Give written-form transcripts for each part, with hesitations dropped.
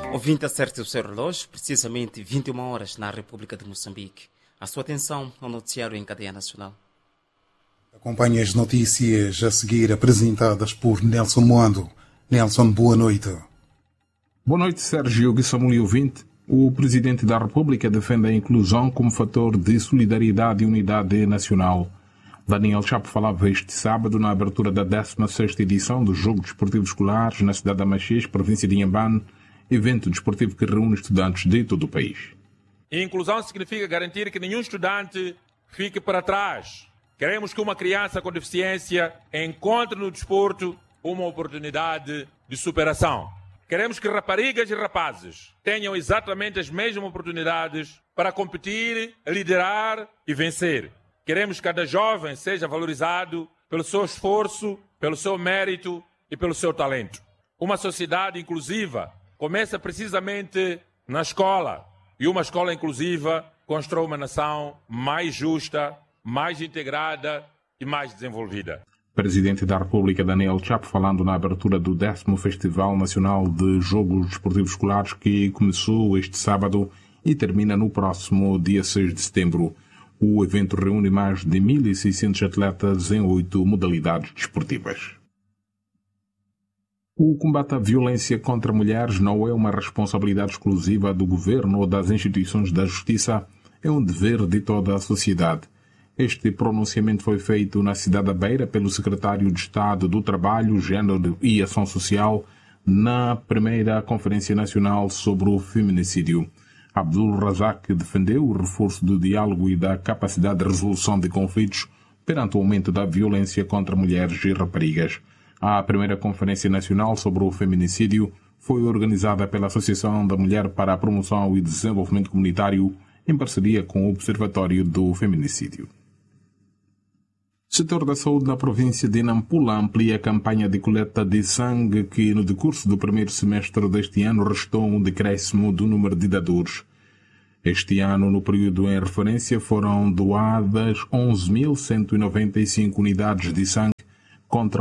Ouvinte, acerte o seu relógio, precisamente 21 horas na República de Moçambique. A sua atenção ao noticiário em cadeia nacional. Acompanhe as notícias a seguir apresentadas por Nelson Moando. Nelson, boa noite. Boa noite, Sérgio Guissamuli e ouvinte. O Presidente da República defende a inclusão como fator de solidariedade e unidade nacional. Daniel Chapo falava este sábado na abertura da 16ª edição dos Jogos Desportivos Escolares na cidade de Amaxés, província de Inhambane, evento desportivo que reúne estudantes de todo o país. Inclusão significa garantir que nenhum estudante fique para trás. Queremos que uma criança com deficiência encontre no desporto uma oportunidade de superação. Queremos que raparigas e rapazes tenham exatamente as mesmas oportunidades para competir, liderar e vencer. Queremos que cada jovem seja valorizado pelo seu esforço, pelo seu mérito e pelo seu talento. Uma sociedade inclusiva começa precisamente na escola. E uma escola inclusiva constrói uma nação mais justa, mais integrada e mais desenvolvida. Presidente da República Daniel Chapo falando na abertura do 10º Festival Nacional de Jogos Desportivos Escolares que começou este sábado e termina no próximo dia 6 de setembro. O evento reúne mais de 1.600 atletas em 8 modalidades desportivas. O combate à violência contra mulheres não é uma responsabilidade exclusiva do governo ou das instituições da justiça, é um dever de toda a sociedade. Este pronunciamento foi feito na cidade da Beira pelo secretário de Estado do Trabalho, Gênero e Ação Social na primeira Conferência Nacional sobre o Feminicídio. Abdul Razak defendeu o reforço do diálogo e da capacidade de resolução de conflitos perante o aumento da violência contra mulheres e raparigas. A primeira Conferência Nacional sobre o Feminicídio foi organizada pela Associação da Mulher para a Promoção e Desenvolvimento Comunitário em parceria com o Observatório do Feminicídio. O setor da saúde na província de Nampula amplia a campanha de coleta de sangue que, no decurso do primeiro semestre deste ano, restou um decréscimo do número de dadores. Este ano, no período em referência, foram doadas 11.195 unidades de sangue contra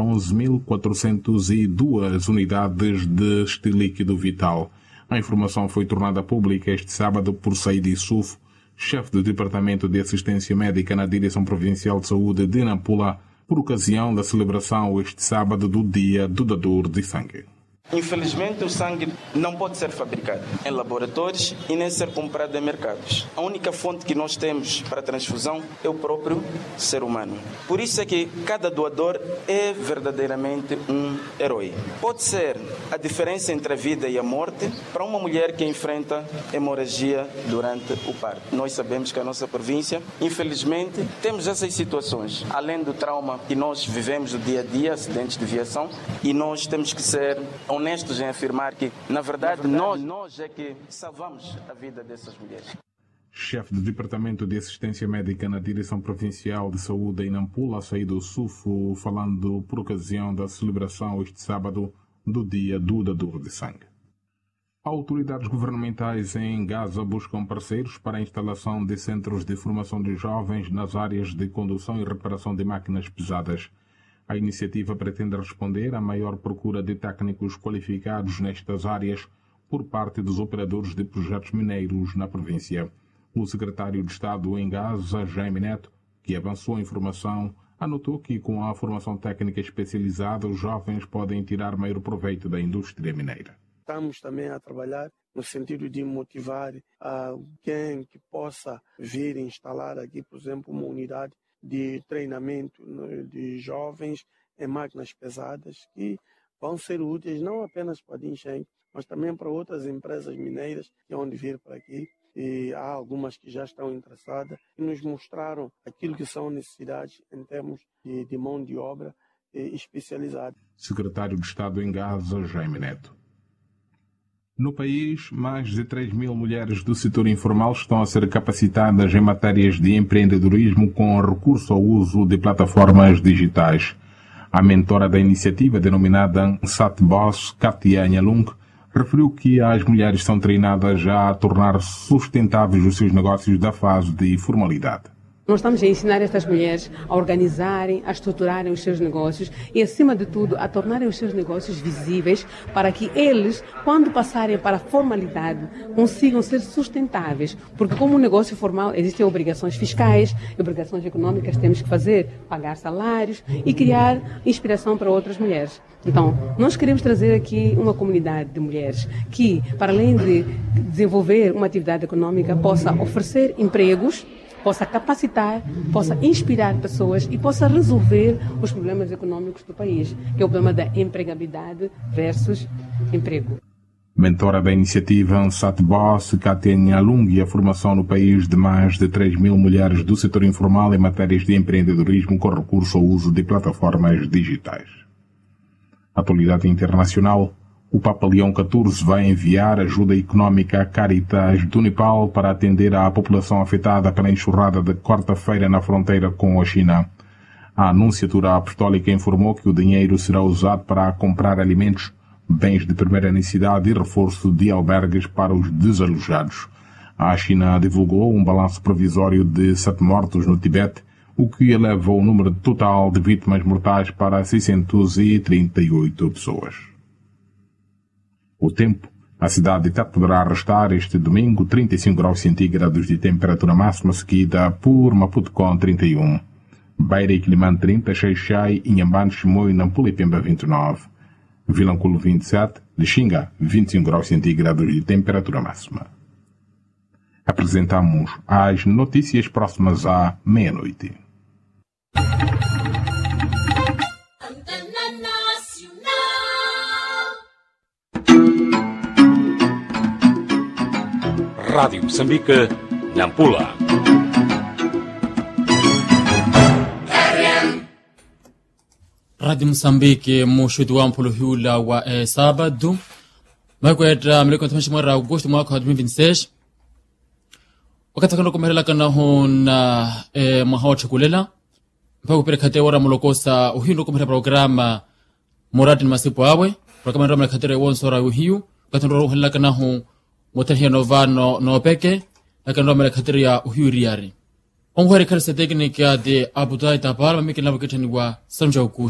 11.402 unidades deste líquido vital. A informação foi tornada pública este sábado por Said Issouf, chefe do Departamento de Assistência Médica na Direção Provincial de Saúde de Nampula, por ocasião da celebração este sábado do Dia do Dador de Sangue. Infelizmente, o sangue não pode ser fabricado em laboratórios e nem ser comprado em mercados. A única fonte que nós temos para transfusão é o próprio ser humano. Por isso é que cada doador é verdadeiramente um herói. Pode ser a diferença entre a vida e a morte para uma mulher que enfrenta hemorragia durante o parto. Nós sabemos que a nossa província, infelizmente, temos essas situações. Além do trauma que nós vivemos no dia a dia, acidentes de viação, e nós temos que ser honestos em afirmar que, na verdade, nós é que salvamos a vida dessas mulheres. Chefe do Departamento de Assistência Médica na Direção Provincial de Saúde em Nampula, Said Sufo, falando por ocasião da celebração este sábado do Dia do Dador de Sangue. Autoridades governamentais em Gaza buscam parceiros para a instalação de centros de formação de jovens nas áreas de condução e reparação de máquinas pesadas. A iniciativa pretende responder à maior procura de técnicos qualificados nestas áreas por parte dos operadores de projetos mineiros na província. O secretário de Estado em Gaza, Jaime Neto, que avançou a informação, anotou que com a formação técnica especializada os jovens podem tirar maior proveito da indústria mineira. Estamos também a trabalhar no sentido de motivar alguém que possa vir instalar aqui, por exemplo, uma unidade de treinamento de jovens em máquinas pesadas que vão ser úteis não apenas para a Dincheng, mas também para outras empresas mineiras que vão vir para aqui. E há algumas que já estão interessadas e nos mostraram aquilo que são necessidades em termos de mão de obra especializada. Secretário de Estado em Gaza, Jaime Neto. No país, mais de 3.000 mulheres do setor informal estão a ser capacitadas em matérias de empreendedorismo com recurso ao uso de plataformas digitais. A mentora da iniciativa, denominada Satboss, Katia Nhalung, referiu que as mulheres são treinadas já a tornar sustentáveis os seus negócios da fase de formalidade. Nós estamos a ensinar estas mulheres a organizarem, a estruturarem os seus negócios e, acima de tudo, a tornarem os seus negócios visíveis para que eles, quando passarem para a formalidade, consigam ser sustentáveis. Porque como um negócio formal, existem obrigações fiscais, obrigações econômicas que temos que fazer, pagar salários e criar inspiração para outras mulheres. Então, nós queremos trazer aqui uma comunidade de mulheres que, para além de desenvolver uma atividade econômica, possa oferecer empregos, possa capacitar, possa inspirar pessoas e possa resolver os problemas econômicos do país, que é o problema da empregabilidade versus emprego. Mentora da iniciativa Ansat Boss, Katia Lung, e a formação no país de mais de 3.000 mulheres do setor informal em matérias de empreendedorismo com recurso ao uso de plataformas digitais. Atualidade internacional. O Papa Leão XIV vai enviar ajuda econômica à Caritas do Nepal para atender à população afetada pela enxurrada de quarta-feira na fronteira com a China. A Anunciatura Apostólica informou que o dinheiro será usado para comprar alimentos, bens de primeira necessidade e reforço de albergues para os desalojados. A China divulgou um balanço provisório de 7 mortos no Tibete, o que eleva o número total de vítimas mortais para 638 pessoas. O tempo. A cidade de Tete poderá arrastar este domingo 35 graus centígrados de temperatura máxima, seguida por Maputo com 31. Beira e Quilimane 30, Xai-Xai, Inhambane, Chimoio, Nampula e Pemba 29. Vilanculo 27, Lixinga 25 graus centígrados de temperatura máxima. Apresentamos as notícias próximas à meia-noite. Rádio Moçambique, Nampula. Rádio Moçambique, Moshud wa Mpolo Hula wa sábado. Vai kuetra mleko tamasha mwezi Agosti mwaka wa 2026. Wakati kando kumerela kana hona mwaha wachakulela. Mpaka kupeleka wara mulokosa uhindo kumera programa Moradi masipo awe. Programa ndio mlekatire wonsora uhiu. Wakati ndio hela kana ho motahi novano no peke. Lakini ndio mlekatire ya uhiu riari. Ongwari kalisa teknika de Abu Dhabi tapala mikina wakati ni wa Sanja